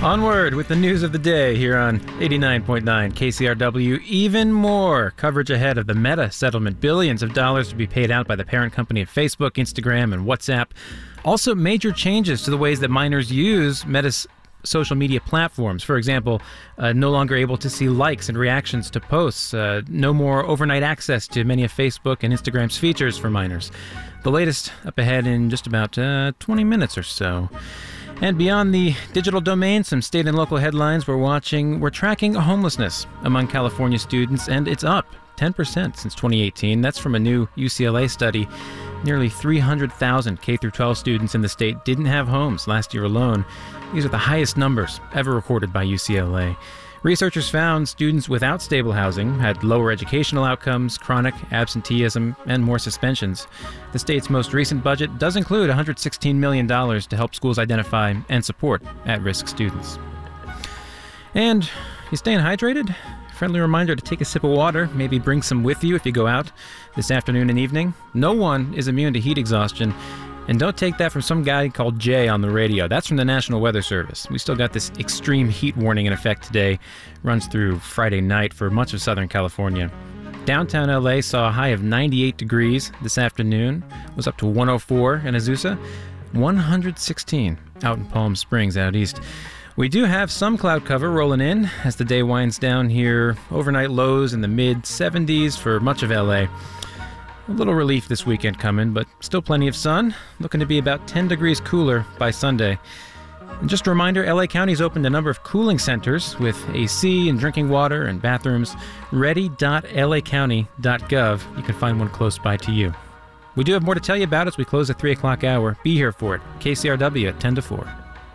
Onward with the news of the day here on 89.9 KCRW. Even more coverage ahead of the Meta settlement. Billions of dollars to be paid out by the parent company of Facebook, Instagram, and WhatsApp. Also, major changes to the ways that minors use Meta's social media platforms. For example, no longer able to see likes and reactions to posts. No more overnight access to many of Facebook and Instagram's features for minors. The latest up ahead in just about 20 minutes or so. And beyond the digital domain, some state and local headlines we're tracking homelessness among California students, and it's up 10% since 2018. That's from a new UCLA study. Nearly 300,000 K-12 students in the state didn't have homes last year alone. These are the highest numbers ever recorded by UCLA. Researchers found students without stable housing had lower educational outcomes, chronic absenteeism, and more suspensions. The state's most recent budget does include $116 million to help schools identify and support at-risk students. And you staying hydrated? Friendly reminder to take a sip of water, maybe bring some with you if you go out this afternoon and evening. No one is immune to heat exhaustion. And don't take that from some guy called Jay on the radio. That's from the National Weather Service. We still got this extreme heat warning in effect today. Runs through Friday night for much of Southern California. Downtown LA saw a high of 98 degrees this afternoon. It was up to 104 in Azusa, 116 out in Palm Springs out east. We do have some cloud cover rolling in as the day winds down here. Overnight lows in the mid-70s for much of LA. A little relief this weekend coming, but still plenty of sun. Looking to be about 10 degrees cooler by Sunday. And just a reminder, LA County's opened a number of cooling centers with AC and drinking water and bathrooms. ready.lacounty.gov. You can find one close by to you. We do have more to tell you about as we close the 3 o'clock hour. Be here for it. KCRW at 10 to 4.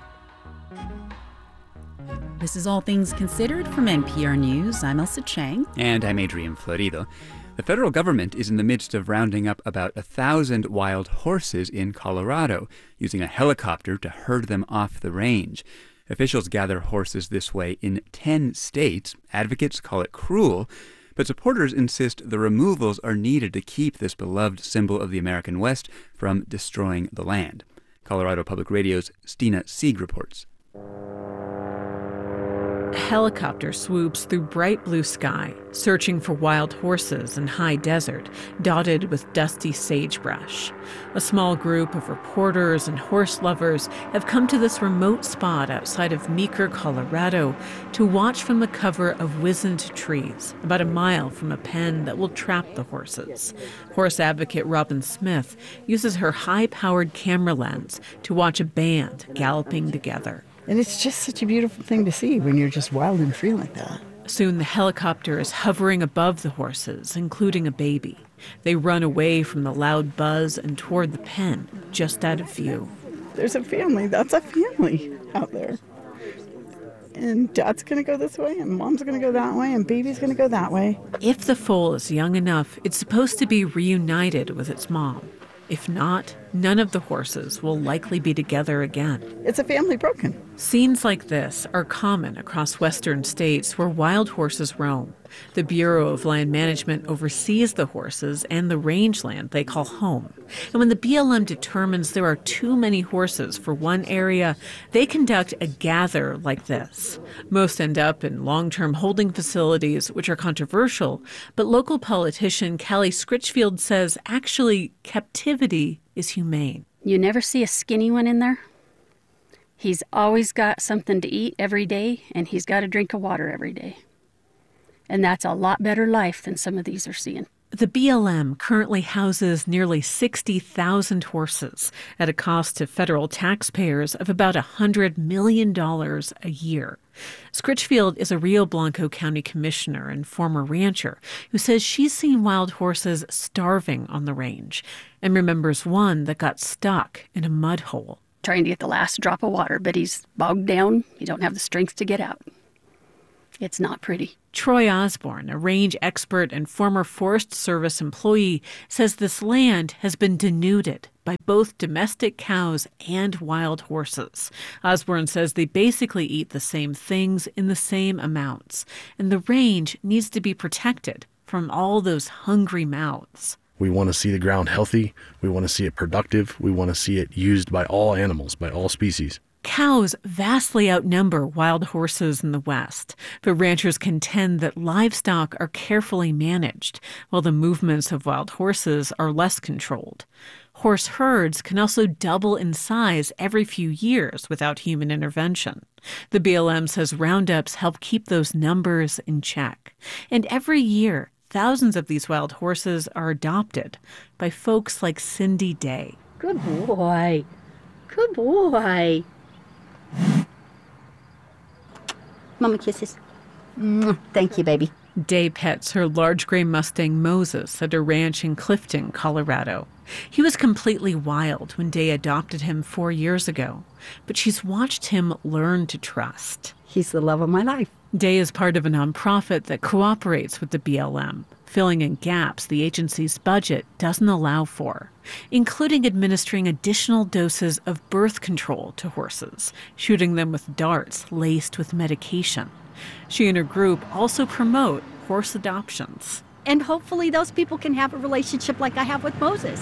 This is All Things Considered from NPR News. I'm Elsa Chang. And I'm Adrian Florido. The federal government is in the midst of rounding up about 1,000 wild horses in Colorado, using a helicopter to herd them off the range. Officials gather horses this way in 10 states. Advocates call it cruel, but supporters insist the removals are needed to keep this beloved symbol of the American West from destroying the land. Colorado Public Radio's Stina Sieg reports. A helicopter swoops through bright blue sky, searching for wild horses in high desert, dotted with dusty sagebrush. A small group of reporters and horse lovers have come to this remote spot outside of Meeker, Colorado, to watch from the cover of wizened trees, about a mile from a pen that will trap the horses. Horse advocate Robin Smith uses her high-powered camera lens to watch a band galloping together. And it's just such a beautiful thing to see when you're just wild and free like that. Soon the helicopter is hovering above the horses, including a baby. They run away from the loud buzz and toward the pen, just out of view. There's a family. That's a family out there. And dad's going to go this way, and mom's going to go that way, and baby's going to go that way. If the foal is young enough, it's supposed to be reunited with its mom. If not, none of the horses will likely be together again. It's a family broken. Scenes like this are common across western states where wild horses roam. The Bureau of Land Management oversees the horses and the rangeland they call home. And when the BLM determines there are too many horses for one area, they conduct a gather like this. Most end up in long-term holding facilities, which are controversial, but local politician Callie Scritchfield says actually captivity is humane. You never see a skinny one in there. He's always got something to eat every day, and he's got a drink of water every day. And that's a lot better life than some of these are seeing. The BLM currently houses nearly 60,000 horses at a cost to federal taxpayers of about $100 million a year. Scritchfield is a Rio Blanco County commissioner and former rancher who says she's seen wild horses starving on the range and remembers one that got stuck in a mud hole. Trying to get the last drop of water, but he's bogged down. You don't have the strength to get out. It's not pretty. Troy Osborne, a range expert and former Forest Service employee, says this land has been denuded by both domestic cows and wild horses. Osborne says they basically eat the same things in the same amounts, and the range needs to be protected from all those hungry mouths. We want to see the ground healthy. We want to see it productive. We want to see it used by all animals, by all species. Cows vastly outnumber wild horses in the West, but ranchers contend that livestock are carefully managed, while the movements of wild horses are less controlled. Horse herds can also double in size every few years without human intervention. The BLM says roundups help keep those numbers in check. And every year, thousands of these wild horses are adopted by folks like Cindy Day. Good boy. Good boy. Mama kisses. Thank you, baby. Day pets her large gray Mustang Moses at a ranch in Clifton, Colorado. He was completely wild when Day adopted him 4 years ago, but she's watched him learn to trust. He's the love of my life. Day is part of a nonprofit that cooperates with the BLM, filling in gaps the agency's budget doesn't allow for, including administering additional doses of birth control to horses, shooting them with darts laced with medication. She and her group also promote horse adoptions. And hopefully those people can have a relationship like I have with Moses.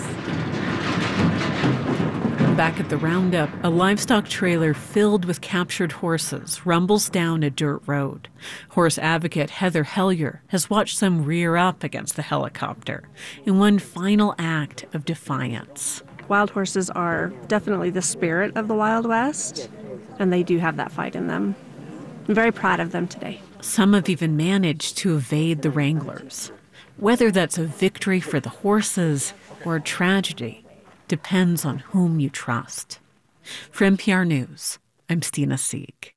Back at the roundup, a livestock trailer filled with captured horses rumbles down a dirt road. Horse advocate Heather Hellier has watched them rear up against the helicopter in one final act of defiance. Wild horses are definitely the spirit of the Wild West, and they do have that fight in them. I'm very proud of them today. Some have even managed to evade the wranglers. Whether that's a victory for the horses or a tragedy depends on whom you trust. For NPR News, I'm Stina Sieg.